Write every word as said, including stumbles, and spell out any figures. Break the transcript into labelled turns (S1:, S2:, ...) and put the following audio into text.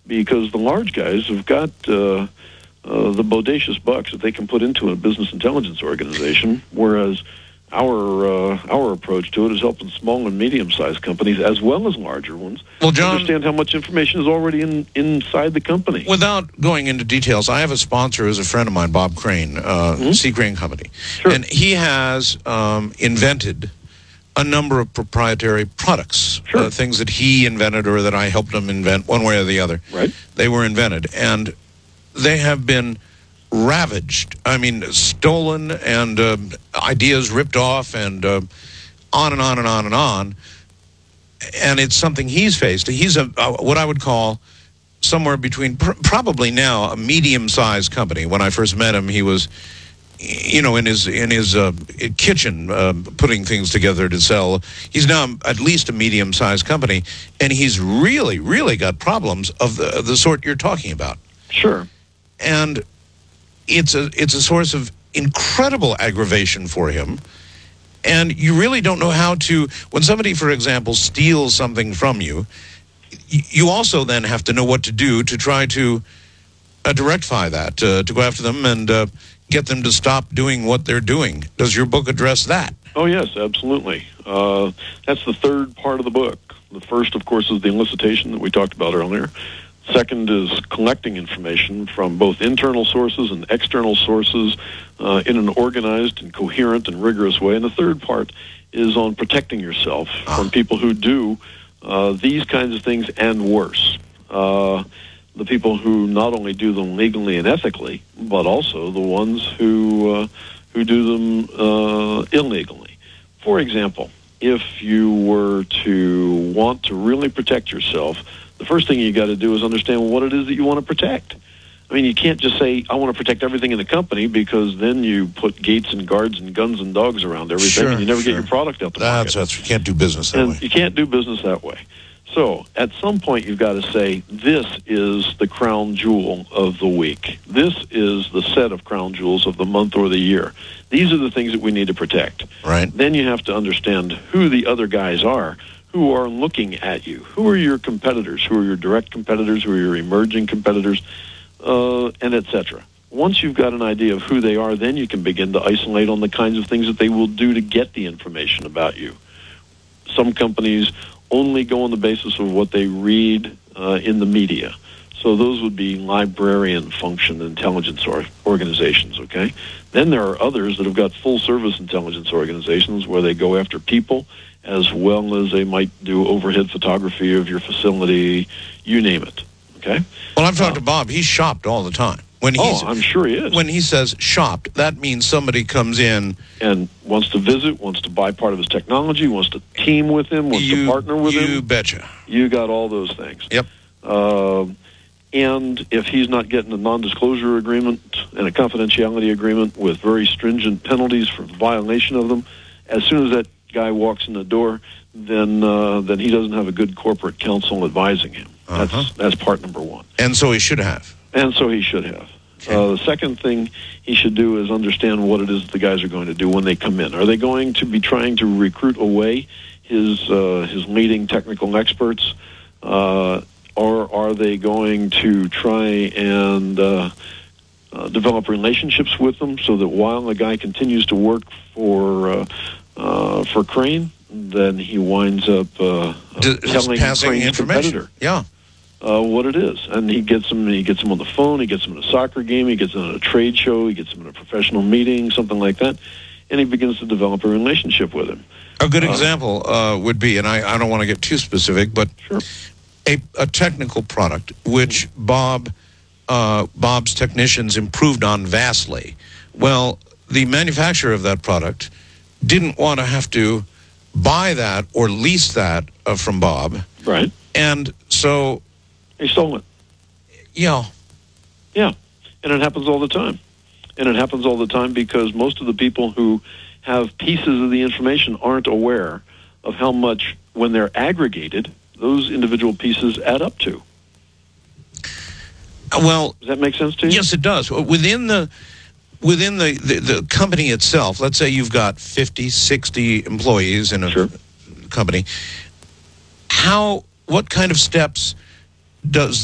S1: because the large guys have got uh, uh, the bodacious bucks that they can put into a business intelligence organization, whereas our uh, our approach to it is helping small and medium-sized companies as well as larger ones
S2: well, John,
S1: understand how much information is already in, inside the company.
S2: Without going into details, I have a sponsor who's a friend of mine, Bob Crane, uh,
S1: mm-hmm.
S2: C. Crane Company.
S1: Sure.
S2: And he has um, invented a number of proprietary products,
S1: sure.
S2: uh, things that he invented or that I helped him invent, one way or the other.
S1: Right.
S2: They were invented, and they have been ravaged. I mean, stolen and uh, ideas ripped off and uh, on and on and on and on. And it's something he's faced. He's a uh, what I would call somewhere between pr- probably now a medium-sized company. When I first met him, he was, you know, in his in his uh, kitchen uh, putting things together to sell. He's now at least a medium-sized company, and he's really, really got problems of the of the sort you're talking about.
S1: Sure.
S2: And it's a it's a source of incredible aggravation for him. And you really don't know how to, when somebody, for example, steals something from you, you also then have to know what to do to try to uh, to rectify that, uh, to go after them and uh, get them to stop doing what they're doing. Does your book address that?
S1: Oh, yes, absolutely. Uh, that's the third part of the book. The first, of course, is the elicitation that we talked about earlier. Second is collecting information from both internal sources and external sources uh, in an organized and coherent and rigorous way. And the third part is on protecting yourself ah. from people who do uh, these kinds of things and worse. Uh, the people who not only do them legally and ethically, but also the ones who uh, who do them uh, illegally. For example, if you were to want to really protect yourself, the first thing you got to do is understand what it is that you want to protect. I mean, you can't just say, I want to protect everything in the company, because then you put gates and guards and guns and dogs around everything,
S2: sure,
S1: and you never
S2: sure.
S1: get your product out the
S2: that's,
S1: market.
S2: That's, you can't do business that
S1: and
S2: way.
S1: You can't do business that way. So, at some point, you've got to say, this is the crown jewel of the week. This is the set of crown jewels of the month or the year. These are the things that we need to protect.
S2: Right.
S1: Then you have to understand who the other guys are, who are looking at you. Who are your competitors? Who are your direct competitors? Who are your emerging competitors? Uh, and et cetera. Once you've got an idea of who they are, then you can begin to isolate on the kinds of things that they will do to get the information about you. Some companies only go on the basis of what they read uh, in the media. So those would be librarian function intelligence or organizations, okay? Then there are others that have got full-service intelligence organizations where they go after people, as well as they might do overhead photography of your facility, you name it, okay?
S2: Well, I've talked
S1: uh,
S2: to Bob. He's shopped all the time. When he's,
S1: oh, I'm sure he is.
S2: When he says shopped, that means somebody comes in
S1: and wants to visit, wants to buy part of his technology, wants to team with him, wants
S2: you,
S1: to partner with
S2: you
S1: him.
S2: You betcha.
S1: You got all those things.
S2: Yep.
S1: Uh, and if he's not getting a non-disclosure agreement and a confidentiality agreement with very stringent penalties for violation of them, as soon as that guy walks in the door, then uh, then he doesn't have a good corporate counsel advising him.
S2: Uh-huh.
S1: That's that's part number one.
S2: And so he should have.
S1: And so he should have.
S2: Okay.
S1: Uh, the second thing he should do is understand what it is the guys are going to do when they come in. Are they going to be trying to recruit away his uh, his leading technical experts, uh, or are they going to try and uh, uh, develop relationships with them so that while a guy continues to work for uh, uh, for Crane, then he winds up uh,
S2: D-
S1: telling
S2: passing
S1: Crane's
S2: information.
S1: competitor.
S2: Yeah.
S1: Uh, what it is, and he gets them. He gets them on the phone. He gets them at a soccer game. He gets them at a trade show. He gets them at a professional meeting, something like that, and he begins to develop a relationship with him.
S2: A good
S1: uh,
S2: example uh, would be, and I, I don't want to get too specific, but
S1: sure.
S2: a, a technical product which Bob uh, Bob's technicians improved on vastly. Well, the manufacturer of that product didn't want to have to buy that or lease that uh, from Bob,
S1: right?
S2: And so.
S1: He stole it.
S2: Yeah.
S1: Yeah. And it happens all the time. And it happens all the time because most of the people who have pieces of the information aren't aware of how much, when they're aggregated, those individual pieces add up to.
S2: Well,
S1: does that make sense to you?
S2: Yes, it does. Within the within the, the, the company itself, let's say you've got fifty, sixty employees in a
S1: sure.
S2: company, how what kind of steps does